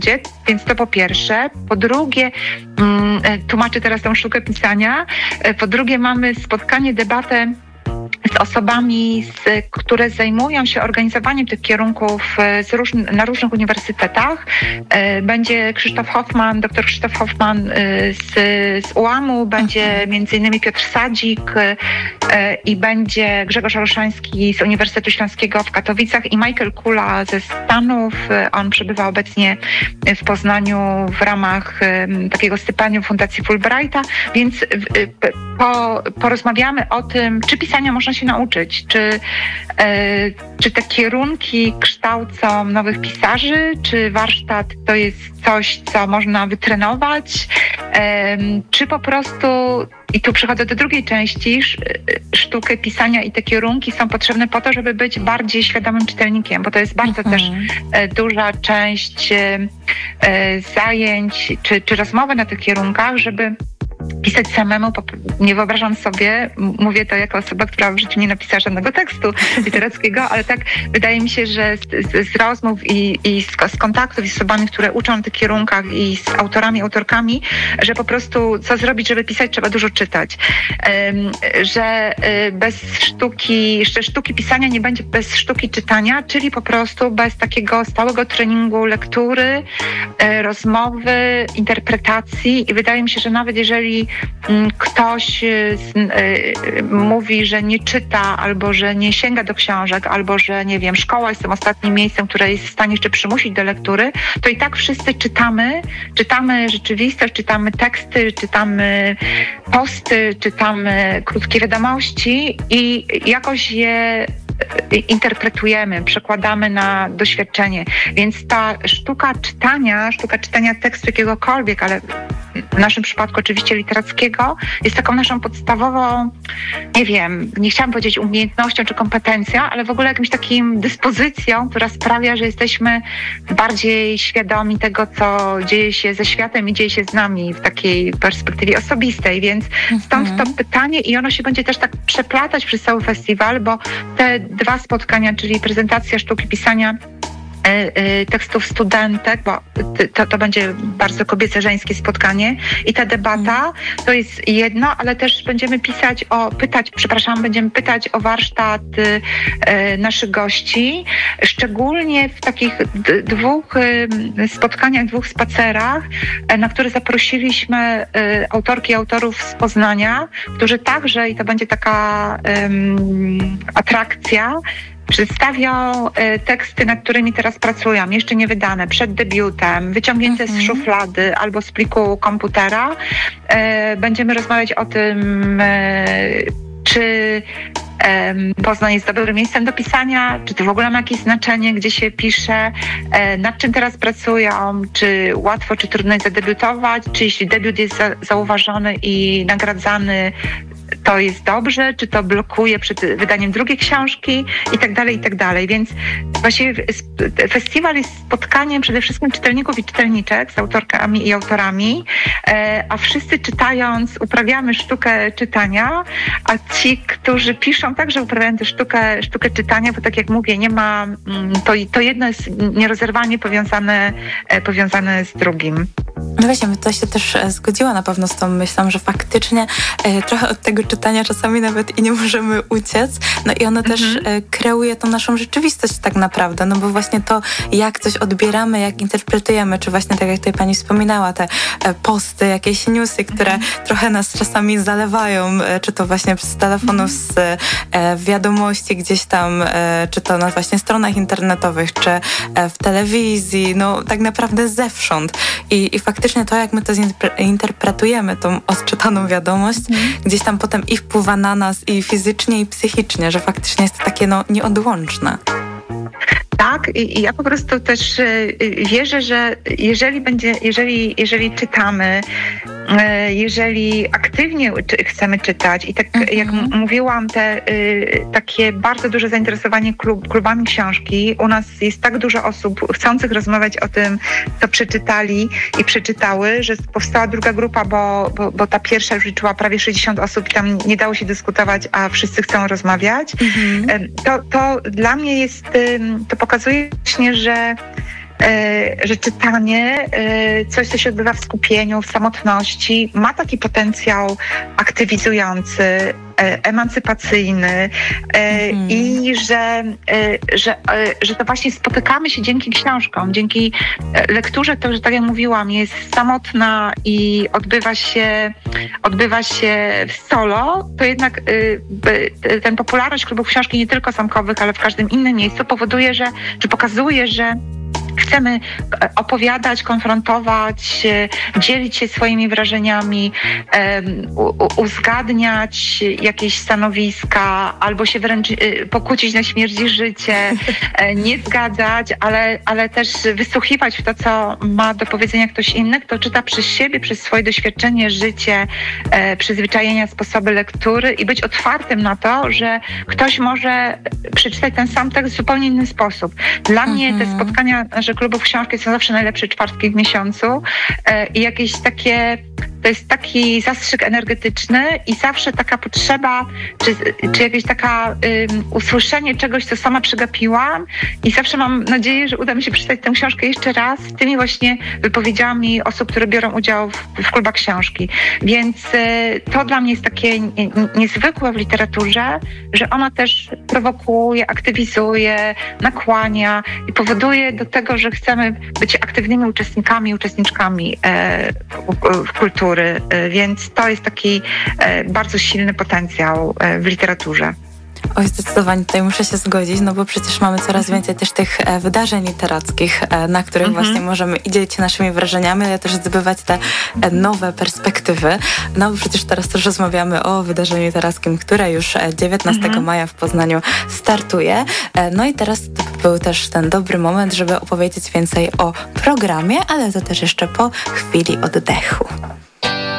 więc to po pierwsze. Po drugie, tłumaczę teraz tą sztukę pisania. Po drugie, mamy spotkanie, debatę z osobami, które zajmują się organizowaniem tych kierunków na różnych uniwersytetach. Będzie Krzysztof Hoffman, dr Krzysztof Hoffman z UAM-u, będzie m.in. Piotr Sadzik i będzie Grzegorz Olszański z Uniwersytetu Śląskiego w Katowicach i Michael Kula ze Stanów. On przebywa obecnie w Poznaniu w ramach takiego stypendium Fundacji Fulbrighta, więc porozmawiamy o tym, czy pisania można się nauczyć, czy te kierunki kształcą nowych pisarzy, czy warsztat to jest coś, co można wytrenować, czy po prostu, i tu przechodzę do drugiej części, sztukę pisania i te kierunki są potrzebne po to, żeby być bardziej świadomym czytelnikiem, bo to jest bardzo też duża część zajęć, czy rozmowy na tych kierunkach, żeby pisać samemu. Nie wyobrażam sobie, mówię to jako osoba, która w życiu nie napisała żadnego tekstu literackiego, ale tak wydaje mi się, że z rozmów i z kontaktów z osobami, które uczą na tych kierunkach i z autorami, autorkami, że po prostu co zrobić, żeby pisać, trzeba dużo czytać. Że bez sztuki pisania nie będzie bez sztuki czytania, czyli po prostu bez takiego stałego treningu lektury, rozmowy, interpretacji i wydaje mi się, że nawet jeżeli ktoś mówi, że nie czyta, albo że nie sięga do książek, albo że, nie wiem, szkoła jest tym ostatnim miejscem, które jest w stanie jeszcze przymusić do lektury, to i tak wszyscy czytamy rzeczywistość, czytamy teksty, czytamy posty, czytamy krótkie wiadomości i jakoś je interpretujemy, przekładamy na doświadczenie. Więc ta sztuka czytania tekstu jakiegokolwiek, ale w naszym przypadku oczywiście literackiego, jest taką naszą podstawową, nie wiem, nie chciałam powiedzieć umiejętnością czy kompetencją, ale w ogóle jakimś takim dyspozycją, która sprawia, że jesteśmy bardziej świadomi tego, co dzieje się ze światem i dzieje się z nami w takiej perspektywie osobistej, więc stąd to pytanie i ono się będzie też tak przeplatać przez cały festiwal, bo te dwa spotkania, czyli prezentacja sztuki pisania tekstów studentek, bo to będzie bardzo kobiece-żeńskie spotkanie i ta debata to jest jedno, ale też będziemy będziemy pytać o warsztat naszych gości, szczególnie w takich dwóch spotkaniach, dwóch spacerach, na które zaprosiliśmy autorki i autorów z Poznania, którzy także, i to będzie taka atrakcja, przedstawią teksty, nad którymi teraz pracują, jeszcze nie wydane, przed debiutem, wyciągnięte z szuflady albo z pliku komputera. Będziemy rozmawiać o tym, czy Poznań jest dobrym miejscem do pisania, czy to w ogóle ma jakieś znaczenie, gdzie się pisze, nad czym teraz pracują, czy łatwo, czy trudno jest zadebiutować, czy jeśli debiut jest zauważony i nagradzany, to jest dobrze, czy to blokuje przed wydaniem drugiej książki i tak dalej. Więc właściwie festiwal jest spotkaniem przede wszystkim czytelników i czytelniczek z autorkami i autorami, a wszyscy czytając uprawiamy sztukę czytania, a ci, którzy piszą, także uprawiają tę sztukę czytania, bo tak jak mówię, nie ma, to jedno jest nierozerwalnie powiązane z drugim. No właśnie, to się też zgodziła na pewno z tą myślą, że faktycznie trochę od tego czytania czasami nawet i nie możemy uciec. No i ono też kreuje tą naszą rzeczywistość tak naprawdę, no bo właśnie to, jak coś odbieramy, jak interpretujemy, czy właśnie tak jak tutaj pani wspominała, te posty, jakieś newsy, które trochę nas czasami zalewają, czy to właśnie z telefonów, z wiadomości gdzieś tam, czy to na właśnie stronach internetowych, czy w telewizji, no tak naprawdę zewsząd. I faktycznie to, jak my to interpretujemy, tą odczytaną wiadomość, gdzieś tam potem i wpływa na nas i fizycznie, i psychicznie, że faktycznie jest to takie nieodłączne. Tak, i ja po prostu też wierzę, że jeżeli czytamy, jeżeli aktywnie chcemy czytać i tak jak mówiłam, takie bardzo duże zainteresowanie klubami książki. U nas jest tak dużo osób chcących rozmawiać o tym, co przeczytali i przeczytały, że powstała druga grupa, bo ta pierwsza już liczyła prawie 60 osób i tam nie dało się dyskutować, a wszyscy chcą rozmawiać. To dla mnie jest, to pokazuje właśnie, że że czytanie, coś, co się odbywa w skupieniu, w samotności, ma taki potencjał aktywizujący, emancypacyjny i że to właśnie spotykamy się dzięki książkom, dzięki lekturze, to, że tak jak mówiłam, jest samotna i odbywa się w solo, to jednak ten popularność klubów książki nie tylko zamkowych, ale w każdym innym miejscu powoduje, czy pokazuje, że chcemy opowiadać, konfrontować, dzielić się swoimi wrażeniami, uzgadniać jakieś stanowiska, albo się wręcz pokłócić na śmierć i życie, nie zgadzać, ale też wysłuchiwać w to, co ma do powiedzenia ktoś inny, kto czyta przez siebie, przez swoje doświadczenie, życie, przyzwyczajenia, sposoby lektury i być otwartym na to, że ktoś może przeczytać ten sam tekst w zupełnie inny sposób. Dla mnie te spotkania klubów książki są zawsze najlepsze czwartki w miesiącu i jakieś takie, to jest taki zastrzyk energetyczny i zawsze taka potrzeba, czy jakieś taka usłyszenie czegoś, co sama przegapiłam i zawsze mam nadzieję, że uda mi się przeczytać tę książkę jeszcze raz tymi właśnie wypowiedziami osób, które biorą udział w klubach książki. Więc to dla mnie jest takie niezwykłe w literaturze, że ona też prowokuje, aktywizuje, nakłania i powoduje do tego, że chcemy być aktywnymi uczestniczkami w kultury, więc to jest taki bardzo silny potencjał w literaturze. Oj, zdecydowanie tutaj muszę się zgodzić, no bo przecież mamy coraz więcej też tych wydarzeń literackich, na których właśnie możemy i dzielić się naszymi wrażeniami, ale też zdobywać te nowe perspektywy. No bo przecież teraz też rozmawiamy o wydarzeniu literackim, które już 19 maja w Poznaniu startuje. No i teraz to był też ten dobry moment, żeby opowiedzieć więcej o programie, ale to też jeszcze po chwili oddechu.